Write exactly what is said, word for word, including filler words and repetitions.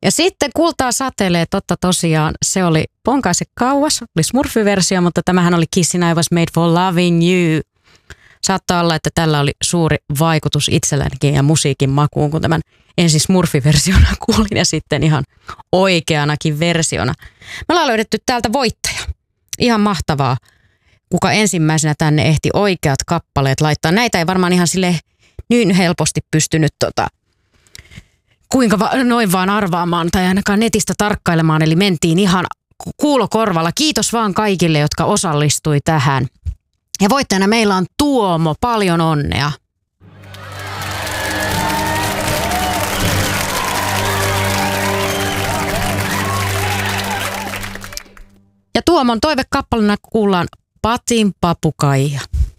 Ja sitten Kultaa satelee, totta tosiaan, se oli Ponkaise kauas, oli Smurfi-versio, mutta tämähän oli Kissin I Was Made for Loving You. Saattaa olla, että tällä oli suuri vaikutus itsellänikin ja musiikin makuun, kun tämän ensin Smurfi-versiona kuulin ja sitten ihan oikeanakin versiona. Me ollaan löydetty täältä voittaja. Ihan mahtavaa, kuka ensimmäisenä tänne ehti oikeat kappaleet laittaa. Näitä ei varmaan ihan sille niin helposti pystynyt tota, kuinka va- noin vaan arvaamaan tai ainakaan netistä tarkkailemaan. Eli mentiin ihan kuulokorvalla. Kiitos vaan kaikille, jotka osallistui tähän. Ja voittajana meillä on Tuomo. Paljon onnea. Ja Tuomon toivekappaleena kuullaan Patin papukaija.